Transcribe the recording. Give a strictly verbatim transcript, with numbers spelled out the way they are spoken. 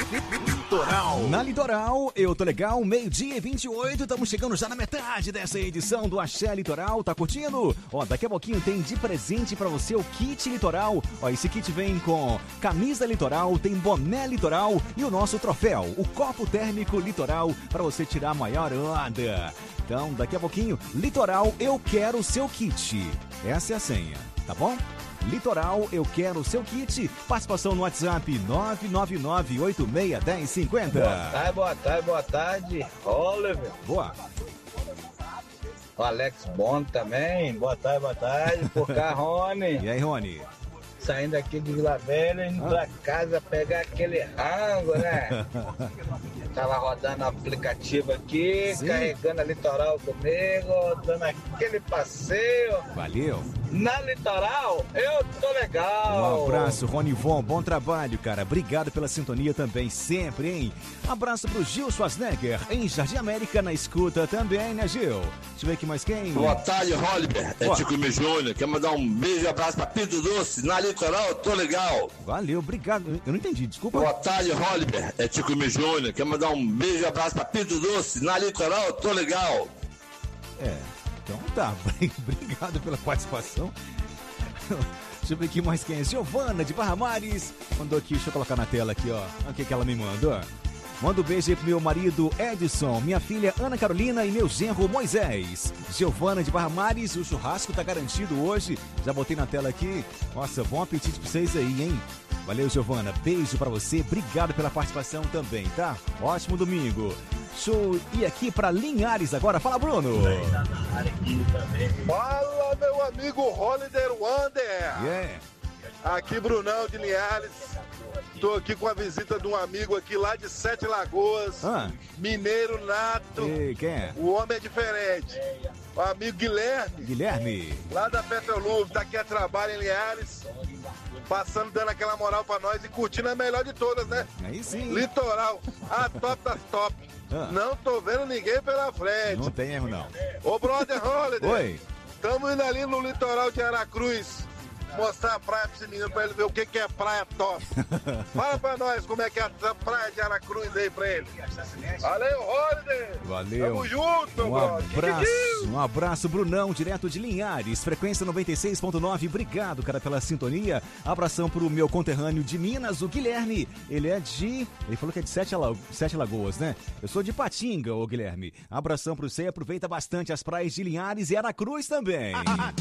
Litoral. Na Litoral, eu tô legal, meio-dia e vinte e oito, estamos chegando já na metade dessa edição do Axé Litoral, tá curtindo? Ó, daqui a pouquinho tem de presente pra você o kit Litoral. Ó, esse kit vem com camisa Litoral, tem boné Litoral e o nosso troféu, o copo térmico Litoral, pra você tirar a maior onda. Então, daqui a pouquinho, Litoral, eu quero o seu kit. Essa é a senha, tá bom? Litoral, eu quero o seu kit. Participação no WhatsApp nove nove nove oito seis um zero cinco zero. Boa tarde, boa tarde, boa tarde. Oliver. Boa. O Alex Bond também. Boa tarde, boa tarde. Por cá, Rony. E aí, Rony? Saindo aqui de Vila Velha, indo ah. pra casa pegar aquele rango, né? Tava rodando o aplicativo aqui, Sim. carregando a Litoral comigo, dando aquele passeio. Valeu. Na Litoral, eu tô legal. Um abraço, Rony Von, bom trabalho, cara. Obrigado pela sintonia também, sempre, hein? Abraço pro Gil Schwarzenegger, em Jardim América, na escuta também, né, Gil? Deixa eu ver aqui mais quem. Boa tarde, Oliver. É Tico M. Júnior. Quer mandar um beijo e abraço pra Pinto Doce, na Litoral, eu tô legal. Valeu, obrigado. Eu não entendi, desculpa. Boa tarde, Oliver. É Tico M. Júnior. Quer mandar um beijo e abraço pra Pinto Doce, na Litoral, eu tô legal. É. Então tá, obrigado pela participação. Deixa eu ver aqui mais quem é. Giovana de Barra Mares. Mandou aqui, deixa eu colocar na tela aqui, ó. Olha o que, que ela me mandou. Manda um beijo aí pro meu marido Edson, minha filha Ana Carolina e meu genro Moisés. Giovana de Barra Mares, o churrasco tá garantido hoje. Já botei na tela aqui. Nossa, bom apetite pra vocês aí, hein? Valeu, Giovana. Beijo pra você. Obrigado pela participação também, tá? Ótimo domingo. Show. E aqui pra Linhares agora. Fala, Bruno. Fala, meu amigo Holiday Wander. Yeah. Aqui, Brunão de Linhares. Tô aqui com a visita de um amigo aqui lá de Sete Lagoas. Ah. Mineiro nato. E quem é? O homem é diferente. O amigo Guilherme. Guilherme. Lá da Petroluf, tá aqui a trabalho em Linhares. Passando, dando aquela moral pra nós e curtindo a melhor de todas, né? Aí sim. Litoral, a top das top. Ah. Não tô vendo ninguém pela frente. Não tem erro, não. Ô, brother Holiday. Oi. Tamo indo ali no litoral de Aracruz. Mostrar a praia pra esse menino, pra ele ver o que, que é praia top. Fala pra nós como é que é a praia de Aracruz aí pra ele. Valeu, Holiday. Valeu. Tamo junto, um abraço, um abraço, Brunão, direto de Linhares, frequência noventa e seis ponto nove. Obrigado, cara, pela sintonia. Abração pro meu conterrâneo de Minas, o Guilherme. Ele é de... Ele falou que é de Sete, Lago... Sete Lagoas, né? Eu sou de Patinga, ô Guilherme. Abração pro você, aproveita bastante as praias de Linhares e Aracruz também.